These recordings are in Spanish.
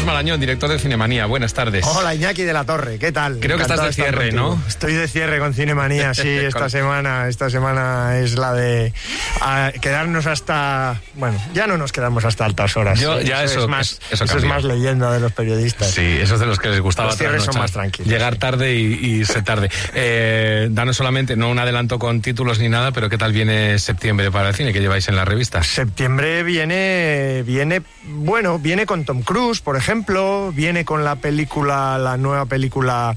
Carlos Marañón, director de Cinemanía. Buenas tardes. Hola, Iñaki de la Torre, ¿qué tal? Creo que estás de cierre, ¿no? Estoy de cierre con Cinemanía, sí, esta semana es la de quedarnos hasta... Bueno, ya no nos quedamos hasta altas horas. Eso es más leyenda de los periodistas. Sí, eso es de los que les gustaba. Los cierres son más tranquilos. Llegar tarde y irse tarde. Danos solamente, no un adelanto con títulos ni nada, pero ¿qué tal viene septiembre para el cine que lleváis en la revista? Septiembre viene con Tom Cruise, por ejemplo, viene con la nueva película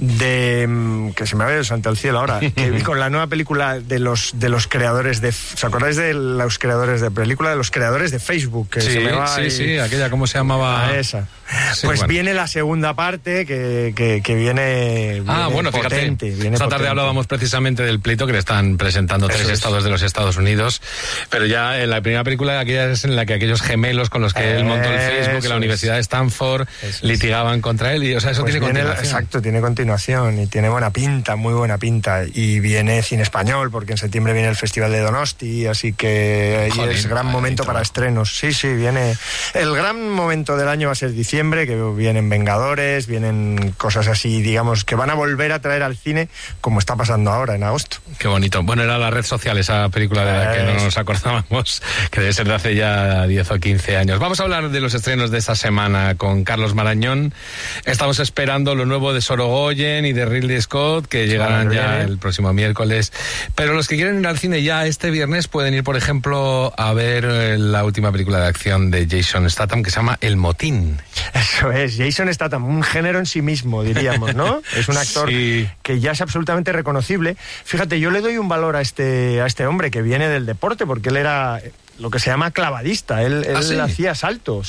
de... que se me va el santo al cielo ahora, con la nueva película de los creadores de... ¿Os acordáis de los creadores de película? De los creadores de Facebook. Que sí, aquella, ¿cómo se llamaba? Esa. Sí, pues viene la segunda parte que viene bueno, potente. Fíjate, esta tarde hablábamos precisamente del pleito que le están presentando tres estados de los Estados Unidos, pero ya en la primera película, aquella es en la que aquellos gemelos con los que él montó el Facebook en la Universidad de Stanford litigaban contra él, y o sea, eso pues tiene continuación. Exacto, tiene continuación y tiene buena pinta, muy buena pinta, y viene cine español, porque en septiembre viene el Festival de Donosti, así que es gran momento para estrenos. Sí, viene... El gran momento del año va a ser diciembre, que vienen Vengadores, vienen cosas así, digamos, que van a volver a traer al cine, como está pasando ahora en agosto. Qué bonito. Bueno, era La Red Social, esa película de la que no nos acordábamos, que debe ser de hace ya 10 o 15 años. Vamos a hablar de los estrenos de esta semana con Carlos Marañón. Estamos esperando lo nuevo de Sorogoyen y de Ridley Scott, que llegarán ya el próximo miércoles. Pero los que quieren ir al cine ya este viernes pueden ir, por ejemplo, a ver la última película de acción de Jason Statham, que se llama El Motín. Eso es, Jason Statham, un género en sí mismo, diríamos, ¿no? Es un actor que ya es absolutamente reconocible. Fíjate, yo le doy un valor a este hombre que viene del deporte, porque él era lo que se llama clavadista. Él hacía salto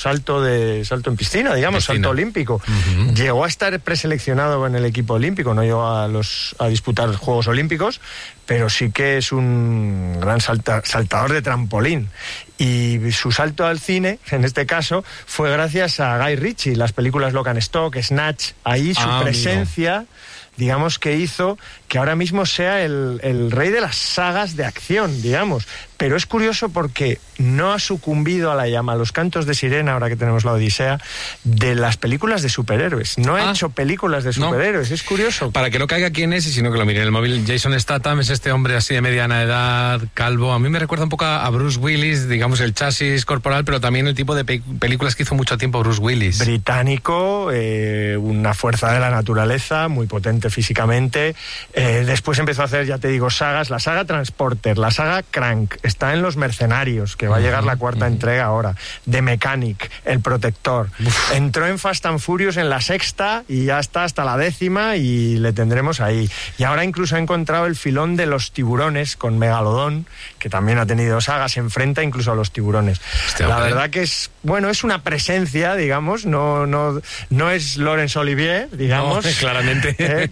en piscina, digamos, salto olímpico. Uh-huh. Llegó a estar preseleccionado en el equipo olímpico, no llegó a disputar Juegos Olímpicos, pero sí que es un gran saltador de trampolín. Y su salto al cine, en este caso, fue gracias a Guy Ritchie, las películas Lock and Stock, Snatch, ahí su presencia... digamos que hizo que ahora mismo sea el rey de las sagas de acción, digamos. Pero es curioso porque no ha sucumbido a la llama, a los cantos de sirena, ahora que tenemos la Odisea, de las películas de superhéroes. No ha hecho películas de superhéroes, es curioso. Para que no caiga quién es, y sino que lo miren en el móvil, Jason Statham es este hombre así de mediana edad, calvo. A mí me recuerda un poco a Bruce Willis, digamos, el chasis corporal, pero también el tipo de películas que hizo mucho tiempo Bruce Willis. Británico, una fuerza de la naturaleza, muy potente físicamente. Después empezó a hacer, ya te digo, sagas, la saga Transporter, la saga Crank, está en Los Mercenarios, que va a llegar la cuarta entrega ahora, The Mechanic, El Protector. Entró en Fast and Furious en la sexta y ya está hasta la 10ª y le tendremos ahí. Y ahora incluso ha encontrado el filón de Los Tiburones con Megalodón, que también ha tenido sagas, se enfrenta incluso a los tiburones. La verdad que es una presencia, digamos, no es Laurence Olivier, digamos. No, claramente.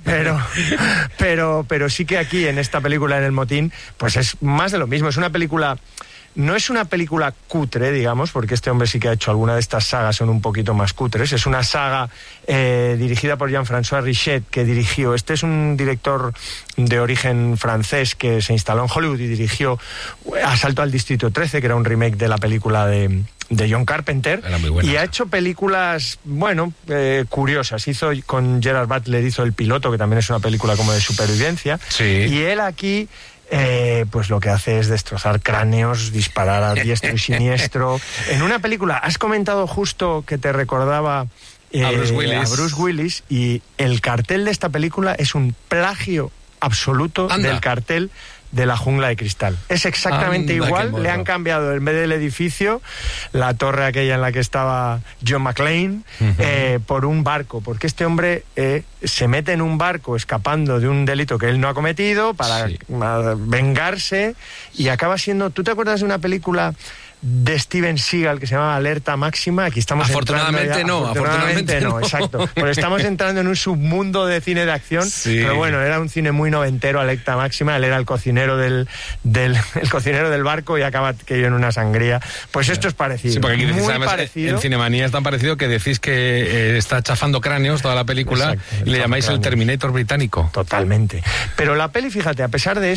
Pero sí que aquí, en esta película, en El Motín, pues es más de lo mismo. Es una película... No es una película cutre, digamos, porque este hombre sí que ha hecho alguna de estas sagas, son un poquito más cutres. Es una saga dirigida por Jean-François Richet, que dirigió... Este es un director de origen francés que se instaló en Hollywood y dirigió Asalto al Distrito 13, que era un remake de la película de John Carpenter, y ha hecho películas, curiosas. Hizo con Gerard Butler, hizo El Piloto, que también es una película como de supervivencia. Sí. Y él aquí... pues lo que hace es destrozar cráneos, disparar a diestro y siniestro. En una película, has comentado justo que te recordaba a Bruce Willis, y el cartel de esta película es un plagio absoluto del cartel de La Jungla de Cristal. Es exactamente igual, le han cambiado en vez del edificio, la torre aquella en la que estaba John McClane, por un barco, porque este hombre se mete en un barco escapando de un delito que él no ha cometido para vengarse, y acaba siendo... ¿Tú te acuerdas de una película de Steven Seagal que se llama Alerta Máxima? Aquí estamos afortunadamente no, exacto. Pero estamos entrando en un submundo de cine de acción, pero bueno, era un cine muy noventero, Alerta Máxima. Él era el cocinero el cocinero del barco y acaba que en una sangría. Pues esto es parecido. Sí, porque aquí decís, muy además, parecido. En Cinemanía es tan parecido que decís que está chafando cráneos toda la película. Exacto, y le llamáis el Terminator británico. Totalmente. Pero la peli, fíjate, a pesar de eso,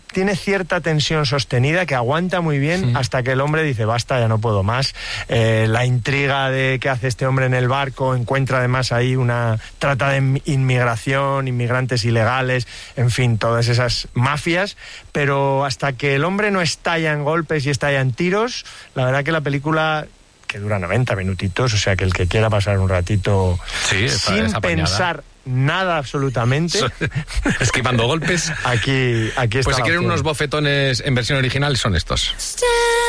tiene cierta tensión sostenida que aguanta muy bien hasta que el hombre dice basta, ya no puedo más. La intriga de qué hace este hombre en el barco, encuentra además ahí una trata de inmigración, inmigrantes ilegales, en fin, todas esas mafias, pero hasta que el hombre no estalla en golpes y estalla en tiros, la verdad que la película, que dura 90 minutitos, o sea que el que quiera pasar un ratito sin pensar nada absolutamente, esquivando golpes, aquí está. Pues si quieren unos bofetones en versión original son estos.